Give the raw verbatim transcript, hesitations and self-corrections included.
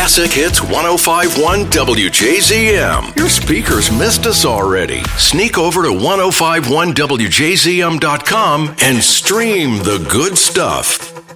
Classic Hits one oh five point one W J Z M. Your speakers missed us already. Sneak over to ten fifty-one W J Z M dot com and stream the good stuff.